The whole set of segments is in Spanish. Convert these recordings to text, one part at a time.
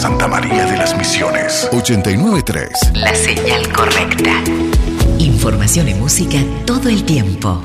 Santa María de las Misiones. 89.3. La señal correcta. Información y música todo el tiempo.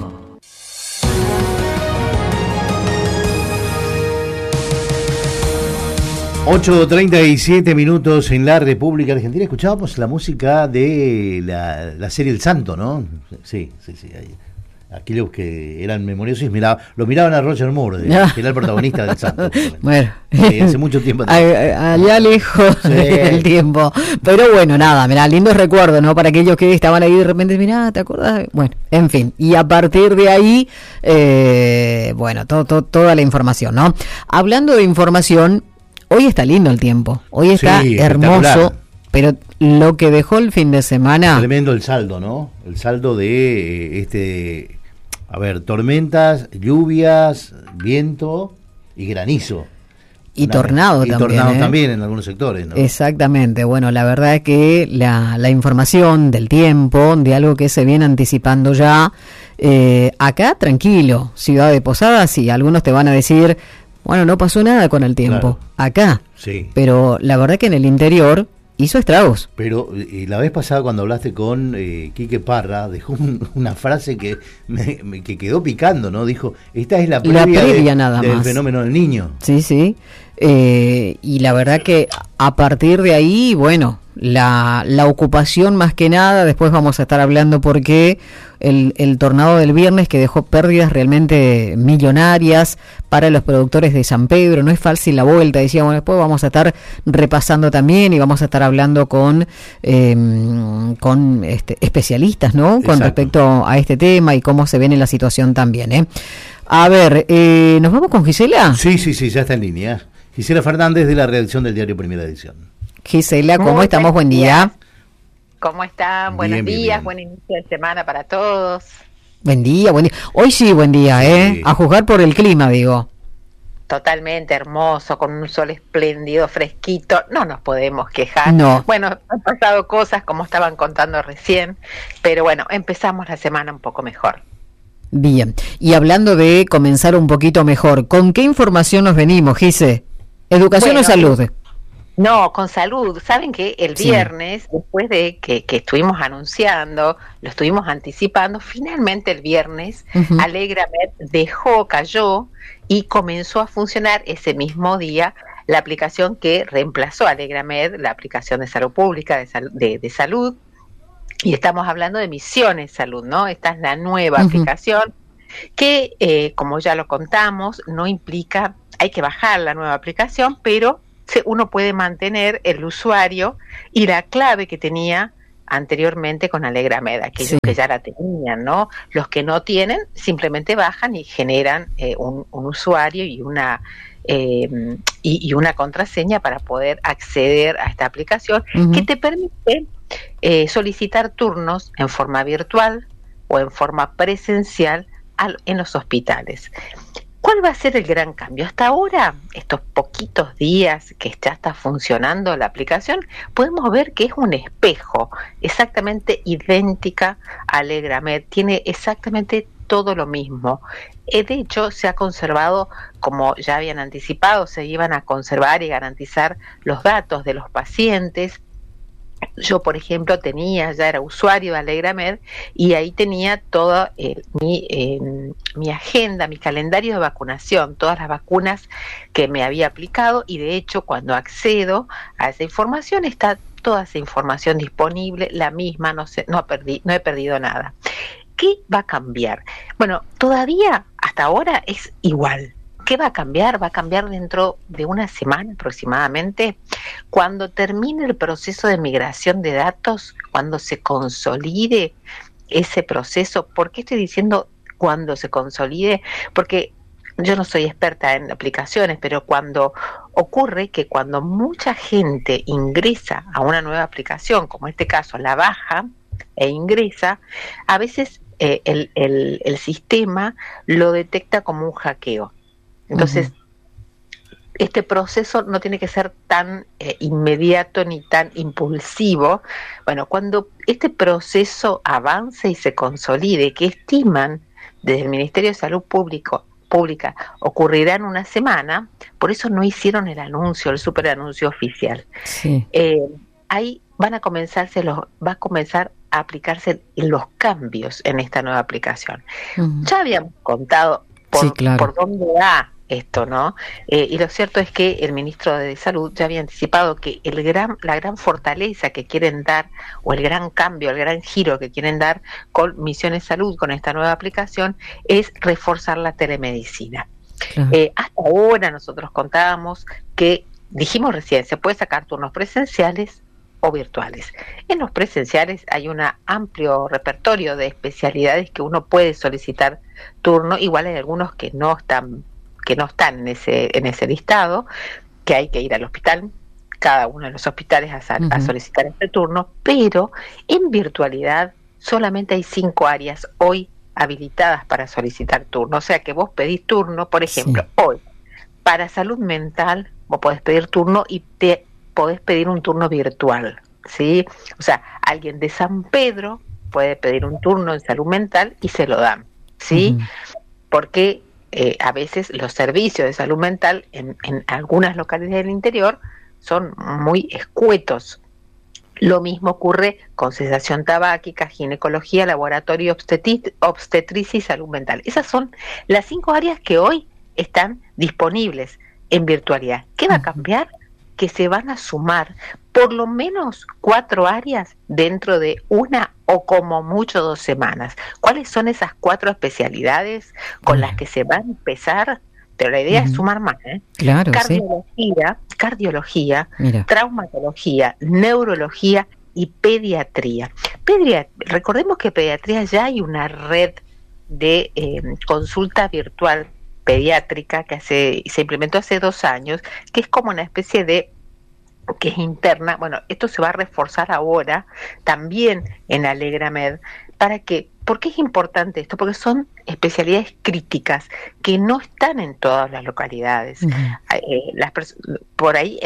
8:37 minutos en la República Argentina. Escuchábamos la música de la serie El Santo, ¿no? Sí. Ahí. Aquellos que eran memoriosos lo miraban a Roger Moore, que era el protagonista del Santo. Bueno, hace mucho tiempo. Allá lejos del tiempo. Pero bueno, nada, mirá, lindos recuerdos, ¿no? Para aquellos que estaban ahí de repente, mirá, ¿te acordás? Bueno, en fin. Y a partir de ahí, bueno, toda la información, ¿no? Hablando de información, hoy está lindo el tiempo. Hoy está hermoso. Pero lo que dejó el fin de semana... Tremendo el saldo, ¿no? El saldo de tormentas, lluvias, viento y granizo. Y tornado también. Y tornado también en algunos sectores, ¿no? Exactamente. Bueno, la verdad es que la información del tiempo, de algo que se viene anticipando ya, acá tranquilo, Ciudad de Posadas, y algunos te van a decir, bueno, no pasó nada con el tiempo. Claro. Acá. Sí. Pero la verdad que en el interior... hizo estragos. Pero la vez pasada cuando hablaste con Quique Parra, dejó una frase que que quedó picando, ¿no? Dijo, esta es la previa nada del fenómeno del Niño. Sí. Y la verdad que a partir de ahí, bueno, la ocupación más que nada, después vamos a estar hablando porque el tornado del viernes que dejó pérdidas realmente millonarias para los productores de San Pedro, no es fácil la vuelta, decíamos, después vamos a estar repasando también y vamos a estar hablando con especialistas, ¿no? Con respecto a este tema y cómo se viene la situación también, A ver, ¿nos vamos con Gisela? Sí, ya está en línea. Gisela Fernández de la redacción del diario Primera Edición. Gisela, ¿cómo estamos? Buen día. ¿Cómo están? Buenos días, buen inicio de semana para todos. Buen día. Hoy sí, buen día, sí. A juzgar por el clima, digo. Totalmente hermoso, con un sol espléndido, fresquito, no nos podemos quejar. No. Bueno, han pasado cosas como estaban contando recién, pero bueno, empezamos la semana un poco mejor. Bien, y hablando de comenzar un poquito mejor, ¿con qué información nos venimos, Gise? ¿Educación o salud? No, con salud. Saben que el viernes, después de que estuvimos anunciando, lo estuvimos anticipando, finalmente el viernes, Alegramed cayó y comenzó a funcionar ese mismo día la aplicación que reemplazó a Alegramed, la aplicación de salud pública, de salud, y estamos hablando de Misiones Salud, ¿no? Esta es la nueva aplicación que, como ya lo contamos, no implica, hay que bajar la nueva aplicación, pero uno puede mantener el usuario y la clave que tenía anteriormente con Alegramed, aquellos que ya la tenían, ¿no? Los que no tienen simplemente bajan y generan un usuario y una contraseña para poder acceder a esta aplicación que te permite solicitar turnos en forma virtual o en forma presencial en los hospitales. ¿Cuál va a ser el gran cambio? Hasta ahora, estos poquitos días que ya está funcionando la aplicación, podemos ver que es un espejo exactamente idéntica a Alegramed, tiene exactamente todo lo mismo. De hecho, se ha conservado, como ya habían anticipado, se iban a conservar y garantizar los datos de los pacientes. Yo, por ejemplo, ya era usuario de Alegramed y ahí tenía toda mi agenda, mi calendario de vacunación, todas las vacunas que me había aplicado, y de hecho cuando accedo a esa información está toda esa información disponible, la misma, no he perdido nada. ¿Qué va a cambiar? Bueno, todavía hasta ahora es igual. ¿Qué va a cambiar? Va a cambiar dentro de una semana aproximadamente, cuando termine el proceso de migración de datos, cuando se consolide ese proceso. ¿Por qué estoy diciendo cuando se consolide? Porque yo no soy experta en aplicaciones, pero cuando ocurre que cuando mucha gente ingresa a una nueva aplicación, como en este caso la baja e ingresa, a veces el sistema lo detecta como un hackeo. Entonces, este proceso no tiene que ser tan inmediato ni tan impulsivo. Bueno, cuando este proceso avance y se consolide, que estiman desde el Ministerio de Salud pública ocurrirá en una semana, por eso no hicieron el anuncio, el superanuncio oficial. Sí. Ahí va a comenzar a aplicarse los cambios en esta nueva aplicación. Ya habíamos contado por dónde va esto, ¿no? Y lo cierto es que el ministro de Salud ya había anticipado que la gran fortaleza que quieren dar, o el gran cambio, el gran giro que quieren dar con Misiones Salud, con esta nueva aplicación, es reforzar la telemedicina. Claro. Hasta ahora nosotros contábamos que, dijimos recién, se puede sacar turnos presenciales o virtuales. En los presenciales hay un amplio repertorio de especialidades que uno puede solicitar turno, igual hay algunos que no están en ese listado, que hay que ir al hospital, cada uno de los hospitales a solicitar este turno, pero en virtualidad solamente hay 5 áreas hoy habilitadas para solicitar turno. O sea que vos pedís turno, por ejemplo, hoy, para salud mental, vos podés pedir turno y te podés pedir un turno virtual, ¿sí? O sea, alguien de San Pedro puede pedir un turno en salud mental y se lo dan, ¿sí? Porque a veces los servicios de salud mental en algunas localidades del interior son muy escuetos. Lo mismo ocurre con cesación tabáquica, ginecología, laboratorio, obstetricia y salud mental. Esas son las 5 áreas que hoy están disponibles en virtualidad. ¿Qué va a cambiar? Que se van a sumar por lo menos 4 áreas dentro de una o como mucho 2 semanas. ¿Cuáles son esas 4 especialidades con las que se va a empezar? Pero la idea es sumar más, ¿eh? Claro, cardiología, traumatología, neurología y pediatría. Recordemos que pediatría ya hay una red de consulta virtual pediátrica que se implementó hace 2 años, que es como una especie de, que es interna. Bueno, esto se va a reforzar ahora también en Alegramed. ¿Por qué es importante esto? Porque son especialidades críticas que no están en todas las localidades. Por ahí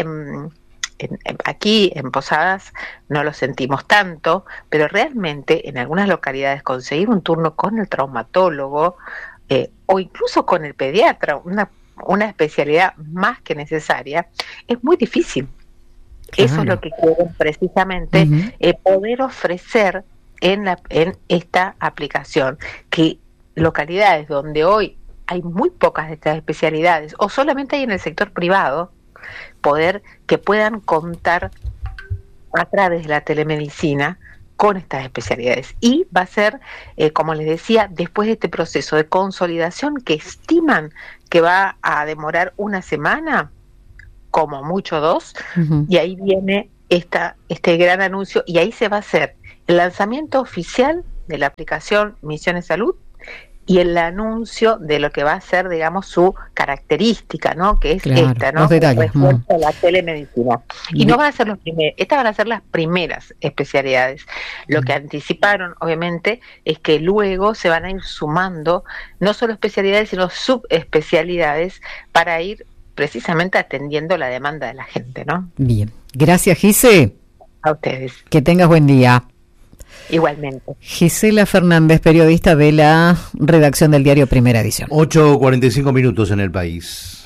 aquí en Posadas no lo sentimos tanto, pero realmente en algunas localidades conseguir un turno con el traumatólogo o incluso con el pediatra, una especialidad más que necesaria, es muy difícil. Claro. Eso es lo que quieren precisamente poder ofrecer en esta aplicación, que localidades donde hoy hay muy pocas de estas especialidades o solamente hay en el sector privado, que puedan contar a través de la telemedicina con estas especialidades. Y va a ser, como les decía, después de este proceso de consolidación que estiman que va a demorar 1 semana, como mucho 2, y ahí viene este gran anuncio, y ahí se va a hacer el lanzamiento oficial de la aplicación Misiones Salud y el anuncio de lo que va a ser, digamos, su característica, ¿no? Que es esta, ¿no? Los detalles. La telemedicina. Y no van a ser los primeros, estas van a ser las primeras especialidades. Lo que anticiparon, obviamente, es que luego se van a ir sumando no solo especialidades, sino subespecialidades para ir precisamente atendiendo la demanda de la gente, ¿no? Bien. Gracias, Gise. A ustedes. Que tengas buen día. Igualmente. Gisela Fernández, periodista de la redacción del diario Primera Edición. 8:45 en el país.